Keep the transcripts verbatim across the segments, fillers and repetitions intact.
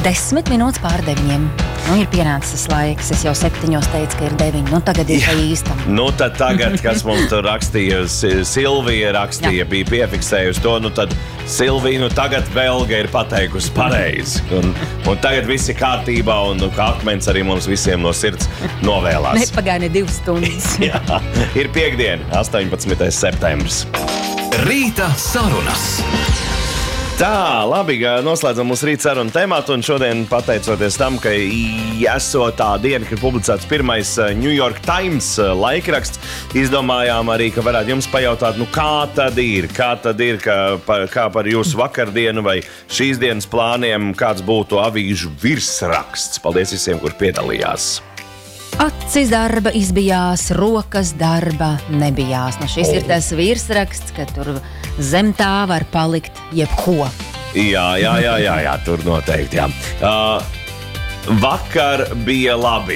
Desmit minūtes pār deviņiem. Nu, ir pienācis laiks. Es jau septiņos teicu, ka ir deviņi. Nu, tagad ir pa īstam. Nu, tad tagad, kas mums tur rakstīja, Silvija rakstīja, Jā. bija piefiksējusi to, nu tad Silvija, nu tagad Velga ir pateikusi pareizi. Un, un tagad viss ir kārtībā, un nu, kā akmens arī mums visiem no sirds novēlās. Nepagaini divas stundas. Jā, ir piekdiena, astoņpadsmitais septembris. Rīta sarunas. Tā, labi, noslēdzam mūsu rīta sarunu tematu, un šodien pateicoties tam, ka esot tā diena, kad publicēts pirmais New York Times laikraksts, izdomājām arī, ka varētu jums pajautāt, nu kā tad ir, kā tad ir, kā par, kā par jūsu vakardienu vai šīs dienas plāniem, kāds būtu avīžu virsraksts. Paldies visiem, kur piedalījās. Acis darba izbijās, rokas darba nebijās. Nu, šis oh. ir tas virsraksts, ka tur zem tā var palikt jebko. Jā, jā, jā, jā, jā tur noteikti, jā. Uh, vakar bija labi.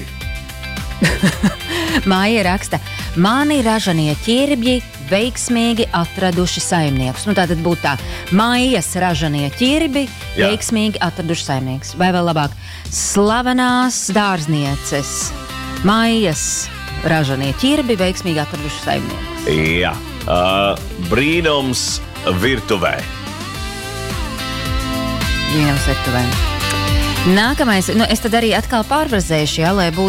Māja raksta, mani ražanie ķirbji veiksmīgi atraduši saimniekus. Nu, tātad būtu tā, Mājas ražanie ķirbi Jā. veiksmīgi atraduši saimniekus. Vai vēl labāk, slavenās dārznieces. Mājas ražanie ķirbi veiksmīgi atraduši saimniekus. Jā, uh, brīnums virtuvē. Brīnums virtuvē. Nākamais, nu es tad arī atkal pārfrazēšu, jā, lai būtu